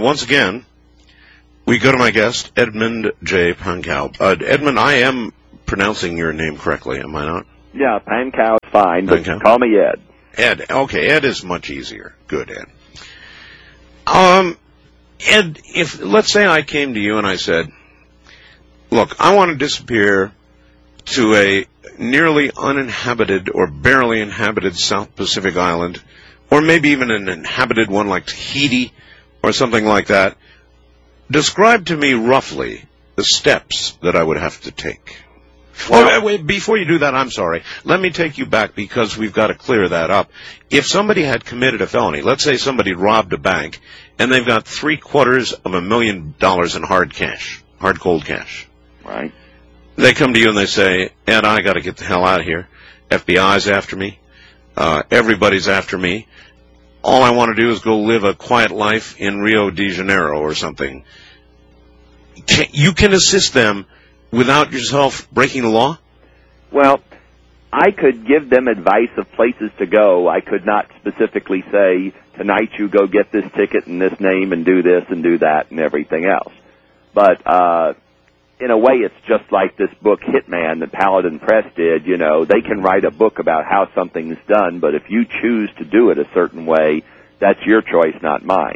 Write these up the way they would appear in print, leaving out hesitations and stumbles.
once again, we go to my guest, Edmund J. Pankow. Edmund, I am pronouncing your name correctly, am I not? Yeah, Pankow is fine, but Pankow? call me Ed. Ed. Okay, Ed is much easier. Good, Ed. Ed, let's say I came to you and I said, look, I want to disappear to a nearly uninhabited or barely inhabited South Pacific island, or maybe even an inhabited one like Tahiti or something like that. Describe to me roughly the steps that I would have to take. Well, wait, before you do that, I'm sorry. Let me take you back because we've got to clear that up. If somebody had committed a felony, let's say somebody robbed a bank, and they've got $750,000 in hard cash, hard cold cash. Right. They come to you and they say, Ed, I got to get the hell out of here. FBI's after me. Everybody's after me. All I want to do is go live a quiet life in Rio de Janeiro or something. You can assist them without yourself breaking the law? Well, I could give them advice of places to go. I could not specifically say, tonight you go get this ticket and this name and do this and do that and everything else. But in a way, it's just like this book, Hitman, that Paladin Press did. You know, they can write a book about how something's done, but if you choose to do it a certain way, that's your choice, not mine.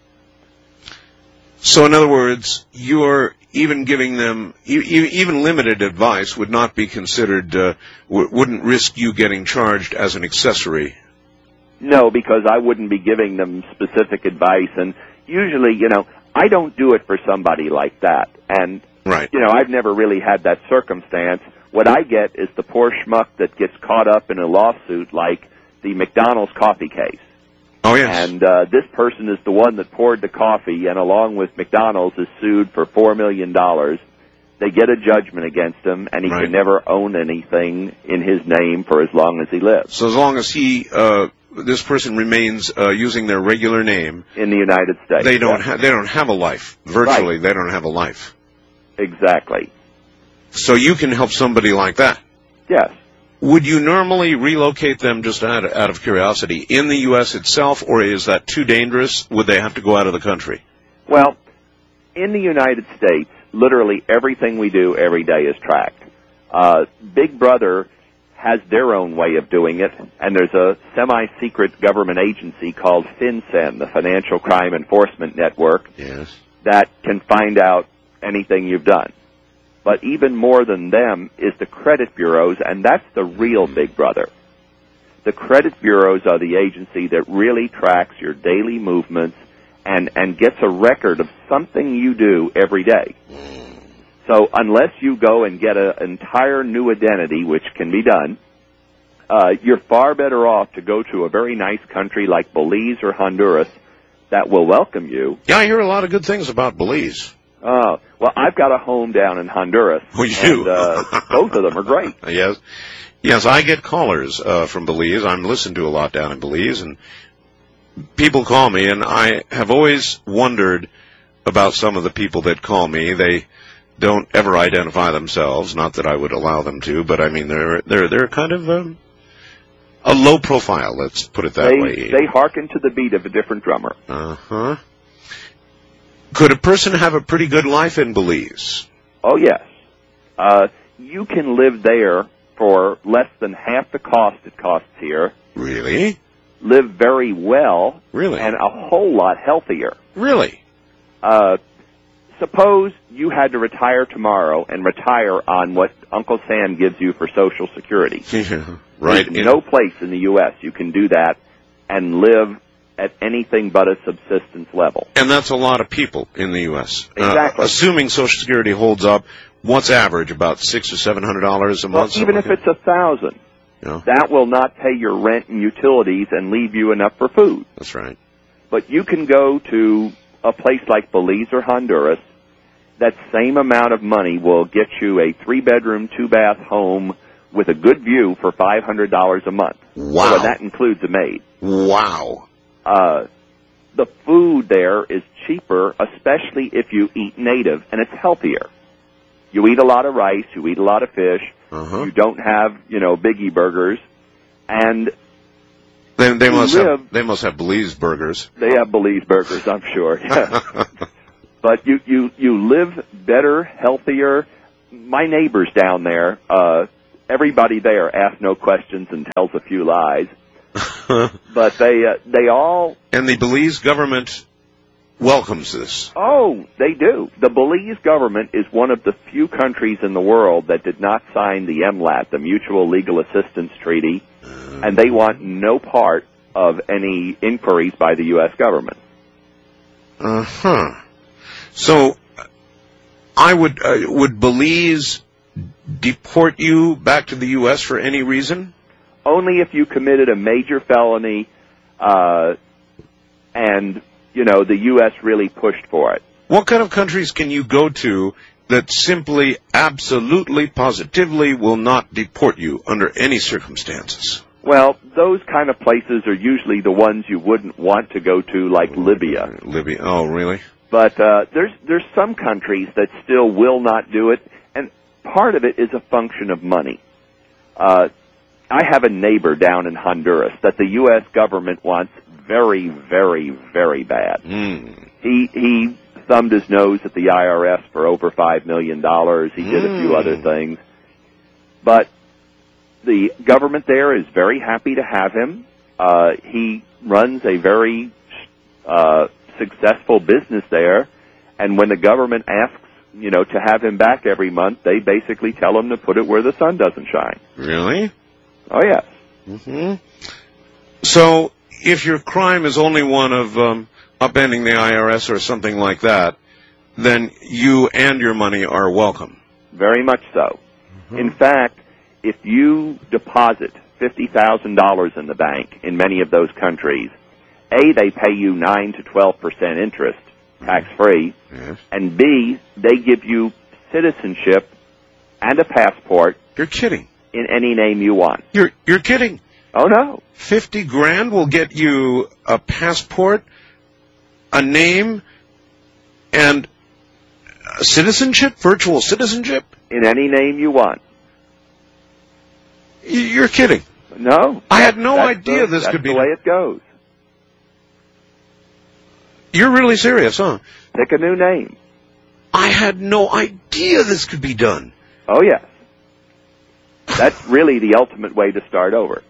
So, in other words, you're even giving them, even limited advice would not be considered, wouldn't risk you getting charged as an accessory. No, because I wouldn't be giving them specific advice, and usually, you know, I don't do it for somebody like that. And, right. You know, I've never really had that circumstance. What I get is the poor schmuck that gets caught up in a lawsuit like the McDonald's coffee case. Oh, yes. And this person is the one that poured the coffee, and along with McDonald's is sued for $4 million. They get a judgment against him, and he can never own anything in his name for as long as he lives. So as long as this person remains using their regular name in the United States, they don't have a life. Virtually, they don't have a life. Exactly. So you can help somebody like that. Yes. Would you normally relocate them just out of curiosity in the U.S. itself, or is that too dangerous? Would they have to go out of the country? Well, in the United States, literally everything we do every day is tracked. Big Brother has their own way of doing it, and there's a semi-secret government agency called FinCEN, the Financial Crime Enforcement Network, that can find out anything you've done. But even more than them is the credit bureaus, and that's the real Big Brother. The credit bureaus are the agency that really tracks your daily movements and gets a record of something you do every day. So unless you go and get an entire new identity, which can be done, you're far better off to go to a very nice country like Belize or Honduras that will welcome you. Yeah, I hear a lot of good things about Belize. Oh, well, I've got a home down in Honduras. Oh, you do? And both of them are great. Yes, I get callers from Belize. I'm listened to a lot down in Belize, and people call me, and I have always wondered about some of the people that call me. They don't ever identify themselves, not that I would allow them to, but I mean, they're kind of a low profile, let's put it that way. They hearken to the beat of a different drummer. Uh-huh. Could a person have a pretty good life in Belize? Oh, yes. You can live there for less than half the cost it costs here. Really? Live very well. Really? And a whole lot healthier. Really? Suppose you had to retire tomorrow and retire on what Uncle Sam gives you for Social Security. Right. There's no place in the U.S. you can do that and live at anything but a subsistence level. And that's a lot of people in the U.S. Exactly. Assuming Social Security holds up, what's average, about $600 or $700 a month? Even if it's $1,000, that will not pay your rent and utilities and leave you enough for food. That's right. But you can go to a place like Belize or Honduras. That same amount of money will get you a 3-bedroom, 2-bath home with a good view for $500 a month. Wow. So that includes a maid. Wow. The food there is cheaper, especially if you eat native, and it's healthier. You eat a lot of rice, you eat a lot of fish, you don't have, biggie burgers, and They must have Belize burgers. They have Belize burgers, I'm sure. Yeah. But you live better, healthier. My neighbors down there, everybody there asks no questions and tells a few lies. But they all... And the Belize government welcomes this. Oh, they do. The Belize government is one of the few countries in the world that did not sign the MLAT, the Mutual Legal Assistance Treaty, and they want no part of any inquiries by the U.S. government. Uh-huh. So, would Belize deport you back to the U.S. for any reason? Only if you committed a major felony, and, the U.S. really pushed for it. What kind of countries can you go to that simply, absolutely, positively will not deport you under any circumstances? Well, those kind of places are usually the ones you wouldn't want to go to, like Libya. Libya, oh, really? But there's some countries that still will not do it, and part of it is a function of money. I have a neighbor down in Honduras that the U.S. government wants very, very, very bad. He thumbed his nose at the IRS for over $5 million. He did a few other things. But the government there is very happy to have him. He runs a very successful business there, and when the government asks, to have him back every month, they basically tell him to put it where the sun doesn't shine. Really? Oh, yes. Mm-hmm. So, if your crime is only one of upending the IRS or something like that, then you and your money are welcome. Very much so. Mm-hmm. In fact, if you deposit $50,000 in the bank in many of those countries, A, they pay you 9 to 12% interest, tax-free, yes. And B, they give you citizenship and a passport. You're kidding. In any name you want. You're kidding. Oh, no. 50 grand will get you a passport, a name, and citizenship, virtual citizenship? In any name you want. You're kidding. No. I had no idea this could be. That's the way it goes. You're really serious, huh? Pick a new name. I had no idea this could be done. Oh, yes. That's really the ultimate way to start over.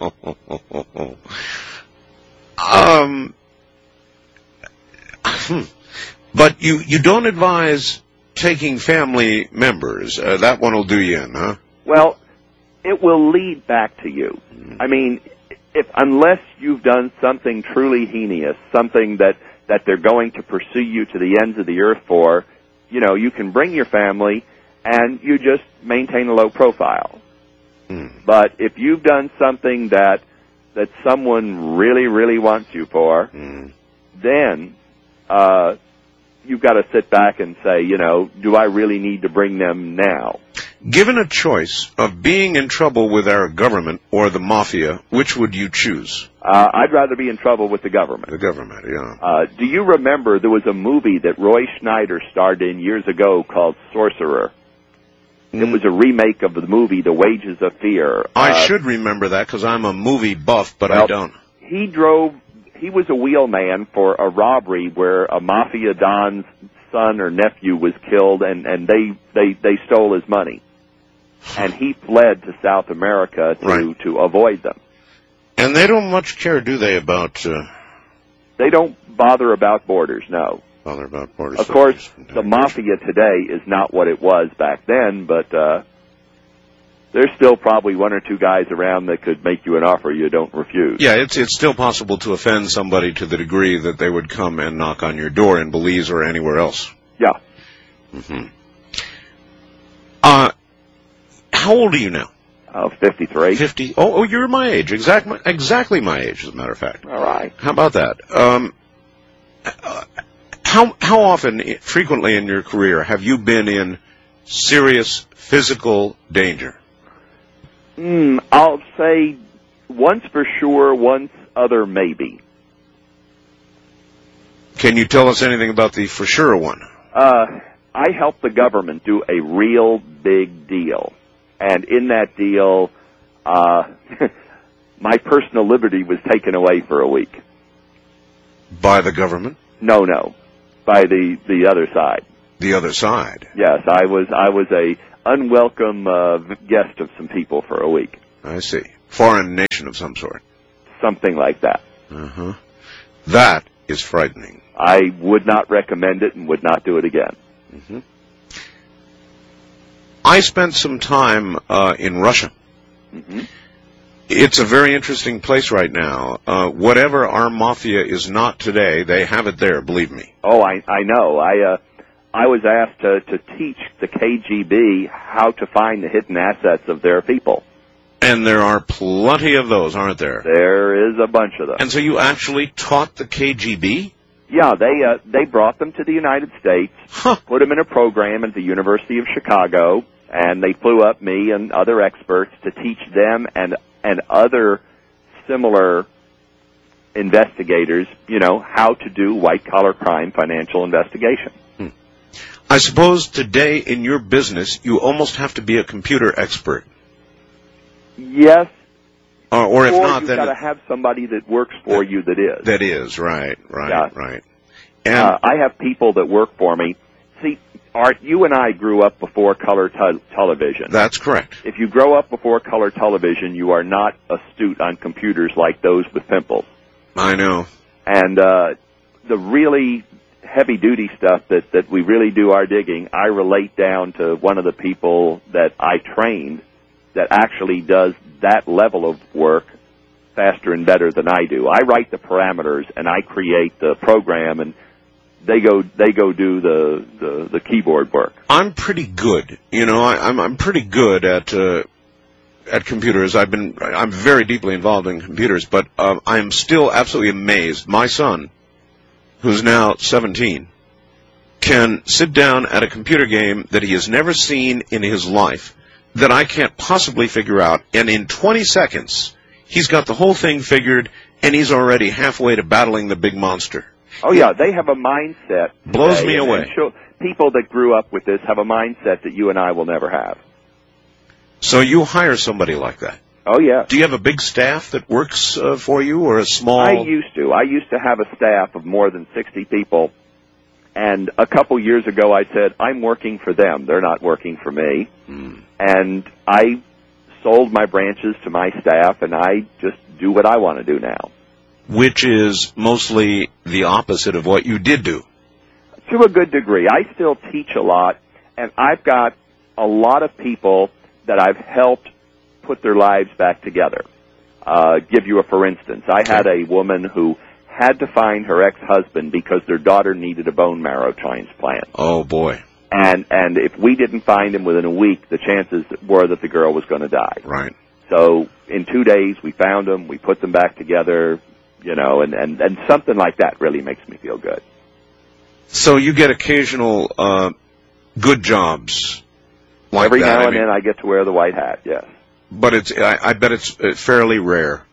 But you don't advise taking family members. That one will do you in, huh? Well, it will lead back to you. I mean, unless you've done something truly heinous, something that they're going to pursue you to the ends of the earth for, you can bring your family and you just maintain a low profile. But if you've done something that someone really, really wants you for, then you've got to sit back and say, do I really need to bring them now? Given a choice of being in trouble with our government or the mafia, which would you choose? I'd rather be in trouble with the government. The government, yeah. Do you remember there was a movie that Roy Schneider starred in years ago called Sorcerer? It was a remake of the movie The Wages of Fear. I should remember that because I'm a movie buff, but I don't. He was a wheelman for a robbery where a mafia don's son or nephew was killed, and they stole his money. And he fled to South America to avoid them. And they don't much care, do they, about... They don't bother about borders, no. Bother about borders. Of course, the mafia today is not what it was back then, but there's still probably one or two guys around that could make you an offer you don't refuse. Yeah, it's still possible to offend somebody to the degree that they would come and knock on your door in Belize or anywhere else. Yeah. Mm-hmm. How old are you now? 53. 50. Oh, you're my age. Exactly my age, as a matter of fact. All right. How about that? How often, frequently in your career, have you been in serious physical danger? I'll say once for sure, once other maybe. Can you tell us anything about the for sure one? I helped the government do a real big deal. And in that deal, my personal liberty was taken away for a week. By the government? No, by the other side. The other side? Yes, I was a unwelcome guest of some people for a week. I see. Foreign nation of some sort. Something like that. Uh-huh. That is frightening. I would not recommend it and would not do it again. Mm-hmm. I spent some time in Russia. Mm-hmm. It's a very interesting place right now. Whatever our mafia is not today, they have it there, believe me. Oh, I know. I was asked to teach the KGB how to find the hidden assets of their people. And there are plenty of those, aren't there? There is a bunch of them. And so you actually taught the KGB? Yeah, they brought them to the United States, put them in a program at the University of Chicago, and they flew up me and other experts to teach them and other similar investigators, how to do white-collar crime financial investigation. I suppose today in your business you almost have to be a computer expert. Yes. Or if not, you've then got to have somebody that works for you that is. That is, right. Yeah. And I have people that work for me. See, Art, you and I grew up before color television. That's correct. If you grow up before color television, you are not astute on computers like those with pimples. I know. And the really heavy-duty stuff that we really do our digging, I relate down to one of the people that I trained that actually does that level of work faster and better than I do. I write the parameters, and I create the program, and they go do the keyboard work. I'm pretty good. I'm pretty good at computers. I'm very deeply involved in computers, but I am still absolutely amazed. My son, who's now 17, can sit down at a computer game that he has never seen in his life that I can't possibly figure out, and in 20 seconds, he's got the whole thing figured, and he's already halfway to battling the big monster. Oh, yeah, they have a mindset. Blows me away. People that grew up with this have a mindset that you and I will never have. So you hire somebody like that? Oh, yeah. Do you have a big staff that works for you, or a small... I used to have a staff of more than 60 people, and a couple years ago I said, I'm working for them. They're not working for me. And I sold my branches to my staff, and I just do what I want to do now. Which is mostly the opposite of what you did do. To a good degree. I still teach a lot, and I've got a lot of people that I've helped put their lives back together. Give you a for instance. I had a woman who had to find her ex-husband because their daughter needed a bone marrow transplant. Oh, boy. And if we didn't find him within a week, the chances were that the girl was going to die. Right. So in 2 days, we found them, we put them back together, and something like that really makes me feel good. So you get occasional good jobs like Every that. now and then I get to wear the white hat, yes. But I bet it's fairly rare.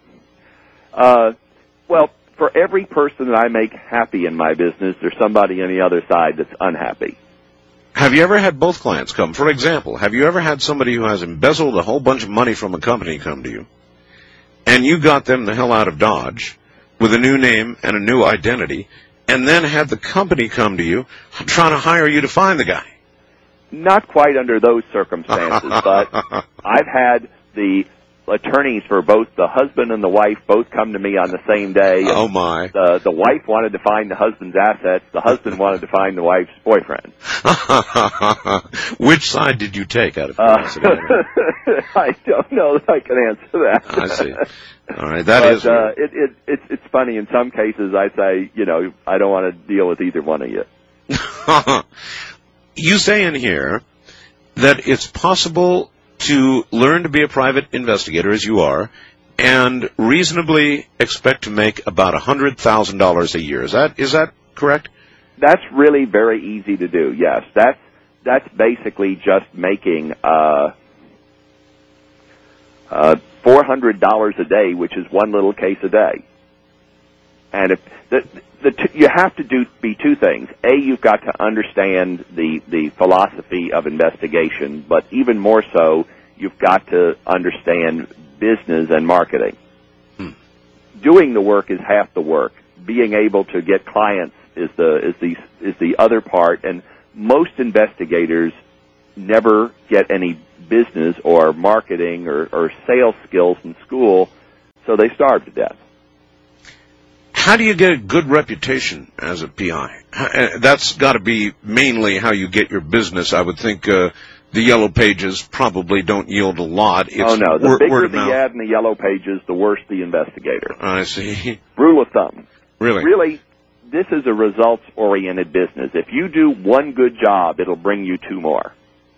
Well, for every person that I make happy in my business, there's somebody on the other side that's unhappy. Have you ever had both clients come? For example, have you ever had somebody who has embezzled a whole bunch of money from a company come to you, and you got them the hell out of Dodge with a new name and a new identity, and then had the company come to you trying to hire you to find the guy? Not quite under those circumstances, but I've had the attorneys for both the husband and the wife both come to me on the same day. Oh, my. The wife wanted to find the husband's assets. The husband wanted to find the wife's boyfriend. Which side did you take out of curiosity? I don't know that I can answer that. I see. All right, that is. It's funny. In some cases, I say, I don't want to deal with either one of you. You say in here that it's possible to learn to be a private investigator, as you are, and reasonably expect to make about $100,000 a year. Is that correct? That's really very easy to do. Yes, that's basically just making $400 a day, which is one little case a day. And if you have to be two things. A, you've got to understand the philosophy of investigation, but even more so, you've got to understand business and marketing. doing the work is half the work. Being able to get clients is the other part, and most investigators never get any business or marketing or sales skills in school, so they starve to death. How do you get a good reputation as a PI? That's got to be mainly how you get your business. I would think the Yellow Pages probably don't yield a lot. It's no. The bigger word of the mouth. ad in the Yellow Pages, the worse the investigator. I see. Rule of thumb. Really? This is a results-oriented business. If you do one good job, it'll bring you two more.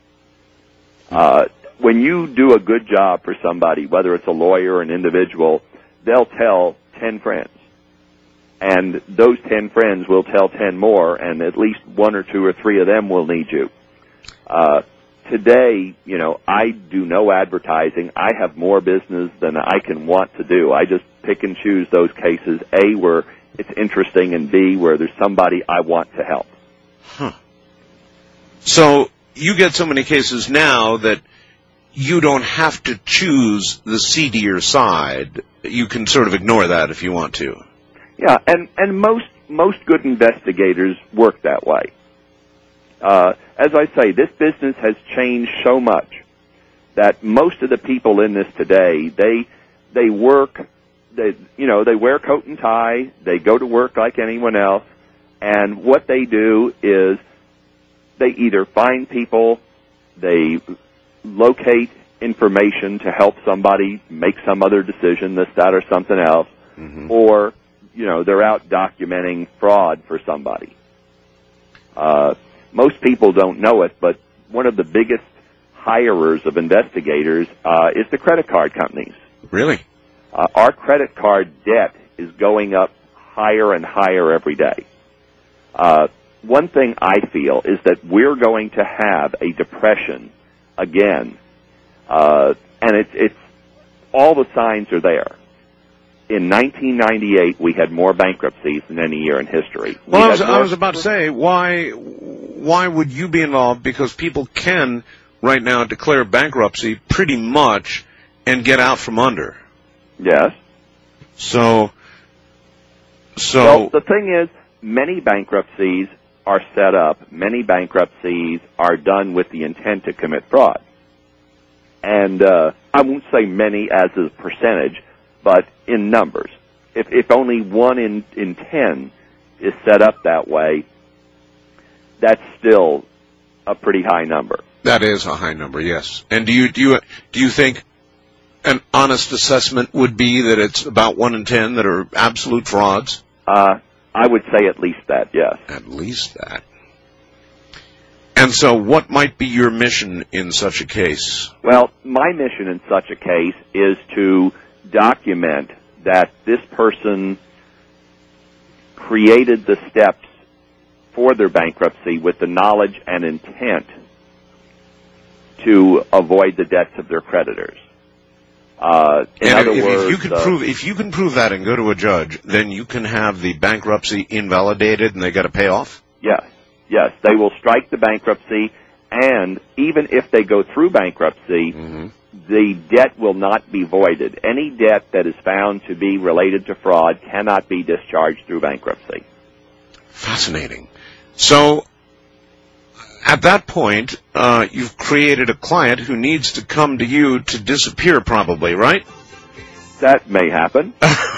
When you do a good job for somebody, whether it's a lawyer or an individual, they'll tell 10 friends. And those 10 friends will tell 10 more, and at least 1 or 2 or 3 of them will need you. Today, I do no advertising. I have more business than I can want to do. I just pick and choose those cases, A, where it's interesting, and B, where there's somebody I want to help. Huh. So you get so many cases now that you don't have to choose the seedier side. You can sort of ignore that if you want to. Yeah, and most good investigators work that way. As I say, this business has changed so much that most of the people in this today, they work, they wear coat and tie, they go to work like anyone else, and what they do is they either find people, they locate information to help somebody make some other decision, this, that, or something else, or, they're out documenting fraud for somebody. Most people don't know it, but one of the biggest hirers of investigators is the credit card companies. Really? Our credit card debt is going up higher and higher every day. One thing I feel is that we're going to have a depression again, and it's all the signs are there. In 1998, we had more bankruptcies than any year in history. Well, I was about to say, why would you be involved? Because people can right now declare bankruptcy pretty much and get out from under. Yes. So. Well, the thing is, many bankruptcies are set up. Many bankruptcies are done with the intent to commit fraud. And I won't say many as a percentage, but in numbers. If only 1 in 10 is set up that way, that's still a pretty high number. That is a high number, yes. And do you think an honest assessment would be that it's about 1 in 10 that are absolute frauds? I would say at least that, yes. At least that. And so what might be your mission in such a case? Well, my mission in such a case is to document that this person created the steps for their bankruptcy with the knowledge and intent to avoid the debts of their creditors. In other words, if you can prove that and go to a judge, then you can have the bankruptcy invalidated and they got to pay off? Yes, they will strike the bankruptcy, and even if they go through bankruptcy, the debt will not be voided. Any debt that is found to be related to fraud cannot be discharged through bankruptcy. Fascinating. So, at that point, you've created a client who needs to come to you to disappear, probably, right? That may happen.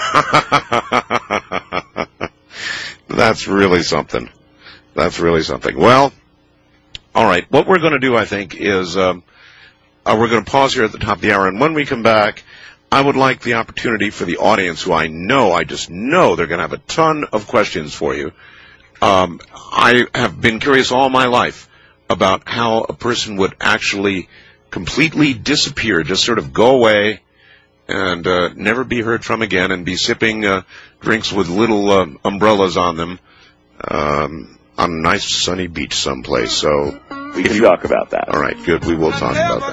That's really something. Well, all right. What we're going to do, I think, is we're going to pause here at the top of the hour, and when we come back, I would like the opportunity for the audience, who I just know they're going to have a ton of questions for you. I have been curious all my life about how a person would actually completely disappear, just sort of go away and never be heard from again, and be sipping drinks with little umbrellas on them on a nice sunny beach someplace. So we can talk about that. All right, good. We will talk about that.